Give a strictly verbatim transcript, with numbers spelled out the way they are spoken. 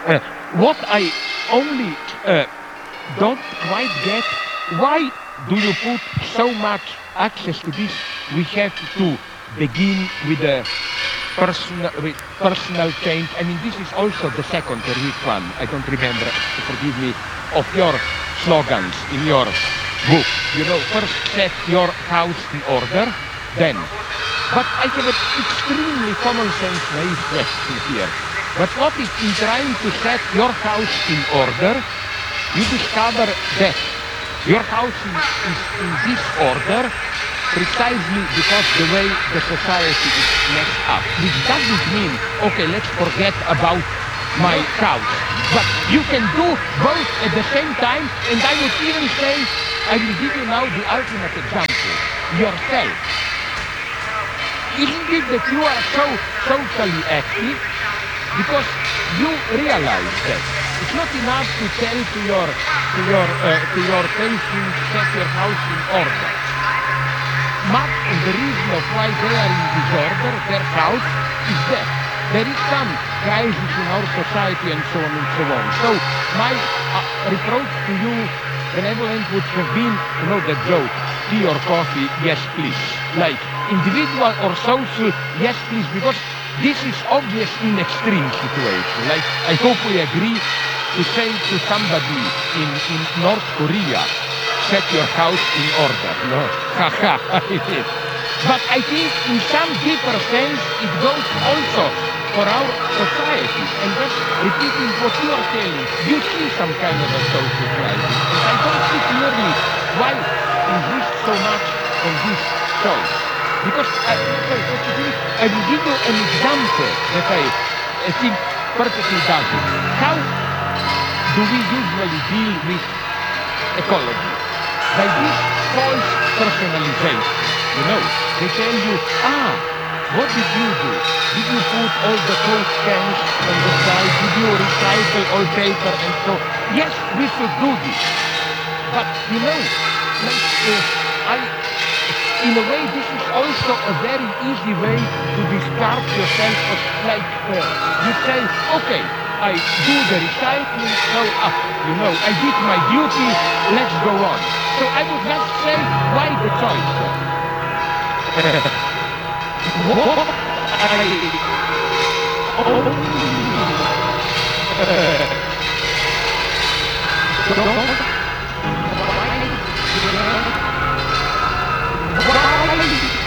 Uh, what I only uh, don't quite get, why do you put so much access to this? We have to begin with a personal, with personal change. I mean, this is also the second or which one, I don't remember, forgive me, of your slogans in your book. You know, first set your house in order, then. But I have an extremely common sense naive question here. But what if in trying to set your house in order, you discover that your house is, is in disorder precisely because the way the society is messed up. Which doesn't mean, okay, let's forget about my house. But you can do both at the same time, and I would even say, I will give you now the ultimate example, yourself. Isn't it that you are so socially active? Because you realize that it's not enough to tell to your to your uh, to your patients set your house in order. Much of the reason of why they are in disorder, their house, is that there is some crisis in our society and so on and so on. So my uh, reproach to you, benevolent, would have been, you know, the joke, tea or coffee, yes please. Like individual or social, yes please, because this is obvious in extreme situation. Like, I hope we agree to say to somebody in, in North Korea, set your house in order. No, haha, it is. But I think in some deeper sense, it goes also for our society. And just repeating what you are telling, you see some kind of a social crisis. And I don't see clearly why insist so much on this choice. Because, I, I will give you an example that I, I think perfectly does it. How do we usually deal with ecology? By this false personalization. You know, they tell you, ah, what did you do? Did you put all the Coke cans on the side? Did you recycle all paper and so? Yes, we should do this. But, you know, like, uh, I... in a way, this is also a very easy way to discard yourself. Of, like, uh, you say, okay, I do the recycling, so up, you know, I did my duty, let's go on. So I would just say, why the choice? What I... Oh...